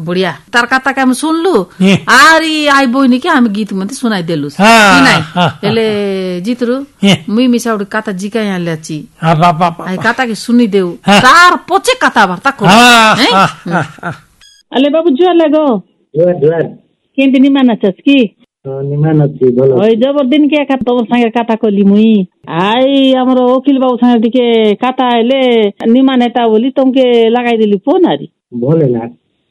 बढ़िया तार कथा के हम सुनलु आरी आई बोइनी के हम गीत मते सुनाई देलु एले जितरु मुई मिसा उडी कथा जिका यहाँ लेची आई कथा के सुनी देउ तार पचे कथा वार्ता को अले बाबू जुआ लगो जुआ जुआ केंति निमान अछस की निमान अछि भलो ओइ जबर दिन के का तोर संगे कथा कोली मुई आई हमरो वकील बाबू संगे टिके कथा आइले निमान एता बोली तुमके लगाई देली फोन आरी भोले ना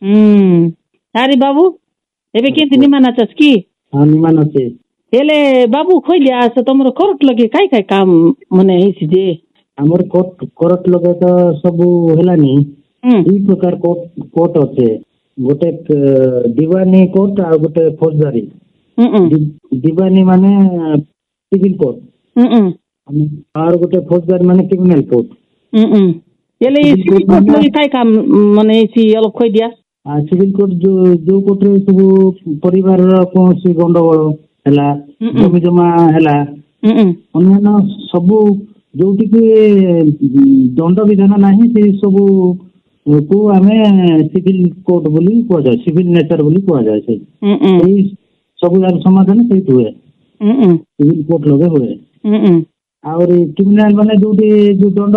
सारी बाबू एबे केंति निमान अछस की हां निमान अछि हेले बाबू खोइले आस तमरो कोर्ट लगे काई काई काम मने हेसी जे हमर कोर्ट लगे तो सब हेलानी ई प्रकार कोर्ट अछि गोटे दीवानी कोर्ट आ गोटे फौजदारी दीवानी माने सिविल कोर्ट और गोटे फौजदारी माने क्रिमिनल कोर्ट एले सिविल कोर्ट लगे काई काम मने हेसी अलग खोइ दिया सिविल कोर्ट जो कोर्ट रे सब परिवार रो कोनसी गंडगोल हला जमी जमा हला अन्य सब जोटी के दंड विधान नाही से सब को हमें सिविल कोर्ट बोली को जाय सिविल नेचर बोली को जाय से सब यार समाधान से हुए सिविल कोर्ट लगे हुए और क्रिमिनल माने जोटी जो दंड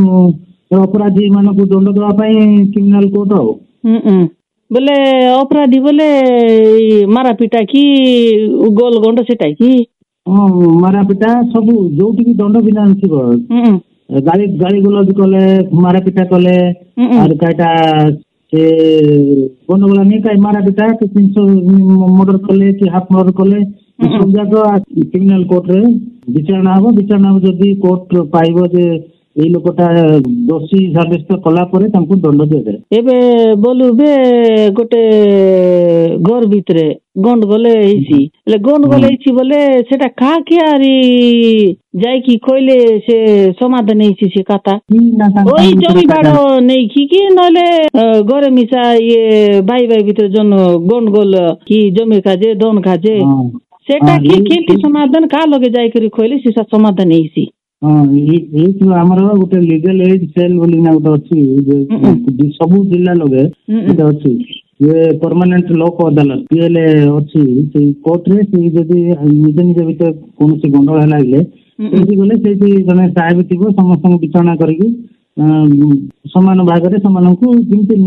अपराधी माने को दंड देवा पई क्रिमिनल कोर्ट हो बोले अपराधी बोले मारा पिटा की गोल गंड सेटा की मारा पिटा सब जोटी की दंड विधान थिबो गाली गाली गुलाज कले मारा पिटा कले और काटा से गंडगोला नहीं काई मारा पिटा के 300 मर्डर कले कि हाफ मर्डर कले सब जाको क्रिमिनल कोर्ट रे विचारणा हो जदी कोर्ट पाइबो जे एई लोकटा दोषी साब्यस्त कला परे तांको दंड दे दे एबे बोलु बे गोटे घर भितरे गंड गले हेसी ले गंड गले हेसी बोले सेटा का के आरी जाय की कोइले से समाधान हेसी से कथा ओई जमी बाडो नै की नले गरे मिसा ये भाई भितर जन गंड गोल की जमी काजे दोन काजे सेटा की केंति समाधान का लगे जाय करी कोइले से समाधान हेसी ଆମର ଗୋଟେ ଲିଗାଲ ଏଜ ସେଲ ବୋଲି ନା ଗୋଟେ ଅଛି ସବୁ ଜିଲ୍ଲା ଲगे ଗୋଟେ ଅଛି ये परमानेंट लोक अदालत पीएलए अछि से कोर्ट रे से जदी निज निज भीतर कोनसी गंडगोल लागले सेठी गले सेठी जने साहेब थिबो समस्त विचारणा करिकी समान भाग रे समान को